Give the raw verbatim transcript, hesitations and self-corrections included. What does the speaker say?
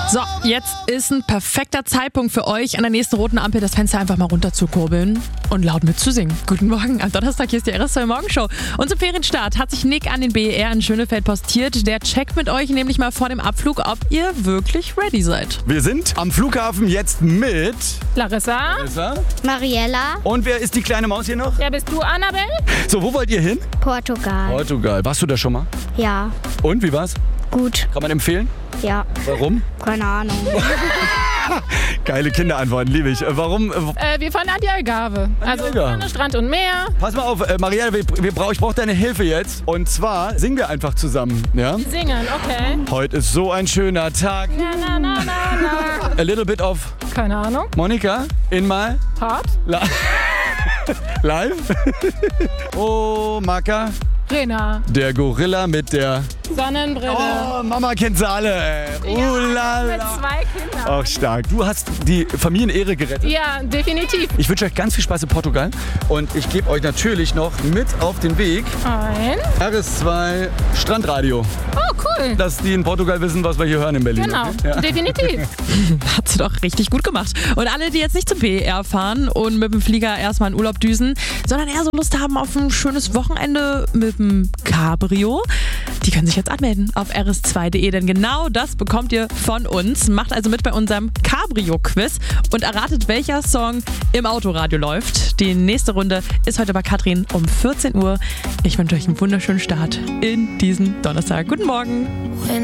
So, jetzt ist ein perfekter Zeitpunkt für euch, an der nächsten roten Ampel das Fenster einfach mal runterzukurbeln und laut mitzusingen. Guten Morgen, am Donnerstag, hier ist die R S zwei Morgenshow. Und zum Ferienstart hat sich Nick an den B E R in Schönefeld postiert. Der checkt mit euch nämlich mal vor dem Abflug, ob ihr wirklich ready seid. Wir sind am Flughafen jetzt mit Larissa. Larissa. Mariella. Und wer ist die kleine Maus hier noch? Ja, bist du Annabelle? So, wo wollt ihr hin? Portugal. Portugal. Warst du da schon mal? Ja. Und, wie war's? Gut. Kann man empfehlen? Ja. Warum? Keine Ahnung. Geile Kinderantworten, liebe ich. Äh, Warum? Äh, Äh, wir fahren an die Algarve. Also Algarve. Sonne, Strand und Meer. pass mal auf, äh, Marielle, wir, wir brauch, ich brauche deine Hilfe jetzt. Und zwar singen wir einfach zusammen. Ja? Singen, okay. Heute ist so ein schöner Tag. Na, na, na, na, na. A little bit of Keine Ahnung. Monika in mal Hart. La live. Oh, Maka, Rena. der Gorilla mit der... Sonnenbrille. Oh, Mama kennt sie alle. Ey. Ja, Oh, la, mit la. zwei Kindern. Auch stark. Du hast die Familienehre gerettet. Ja, definitiv. Ich wünsche euch ganz viel Spaß in Portugal und ich gebe euch natürlich noch mit auf den Weg Ein. R S zwei Strandradio, Oh, cool. dass die in Portugal wissen, was wir hier hören in Berlin. Genau, Okay? Ja. definitiv. Hat sie doch richtig gut gemacht. Und alle, die jetzt nicht zum B E R fahren und mit dem Flieger erstmal in Urlaub düsen, sondern eher so Lust haben auf ein schönes Wochenende mit dem Cabrio, die können sich jetzt anmelden auf r s zwei punkt d e, denn genau das bekommt ihr von uns. Macht also mit bei unserem Cabrio-Quiz und erratet, welcher Song im Autoradio läuft. Die nächste Runde ist heute bei Katrin um vierzehn Uhr. Ich wünsche euch einen wunderschönen Start in diesen Donnerstag. Guten Morgen.